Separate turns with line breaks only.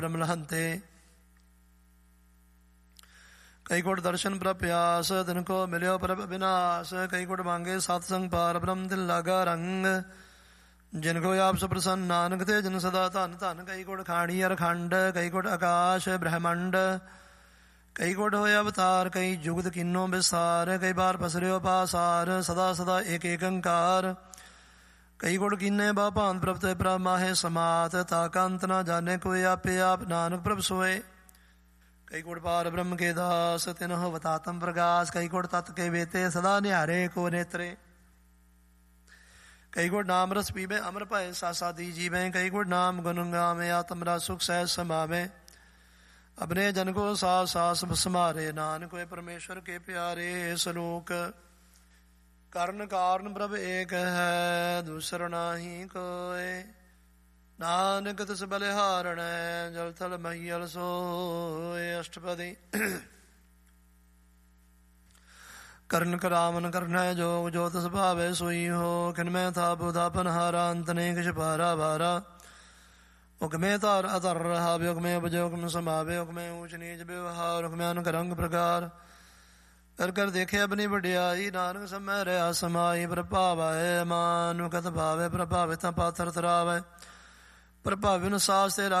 ब्रह्मलहन्ते कई कोट दर्शन प्रभ प्यास तिनको मिलियो प्रभ विनाश कई कोट मांगे सत्संग पार ब्रह्म दिल लागा रंग जिनको आप सुप्रसन्न नानक थे जिन सदा धन धन कई कोट खाणी अरखंड कई कोट आकाश ब्रह्मंड कई कोट होए अवतार कई जुगत किन्नो विसार कई बार पसरियो पासार सदा सदा एक अंकार कई कोट किन्ने बापान प्रभ ते प्रभ माहे समात ताका अंत ना जाने कोई आपे आप नानक प्रभ सोए कई कोट पार ब्रह्म के दास तिन्ह अवतातम प्रकाश कई कोट तत् के बेते सदा निहारे को नेत्रे कई कोट नाम रस पीबे अमर पाए सासा दी जीवे कई कोट नाम गुण गावे आत्मरा सुख सहज समावे अपने जन को सास सास समारे नानक होए परमेश्वर के प्यारे सलोक कर्ण कारण प्रभ एक है दूसरा नाही कोय नानक तिस बलिहारण जल थल महियल सोय अष्टपदी कर्ण करामन कर्ण जोग जो तस भावे सोई हो किनमें था बुधापन हारा अंत ने किश पारा भारा हुक्मे तार अतर रहा युगमे उपजोगम समावे हुक्मे ऊंच नीच व्यवहार हुक्मे अनक रंग प्रकार कर कर देखे अपनी बढ़ियाई नानक समय रहा समाई प्रभावै मानुकत भावे प्रभावित पाथर तरावै प्रभाविन सास तेरा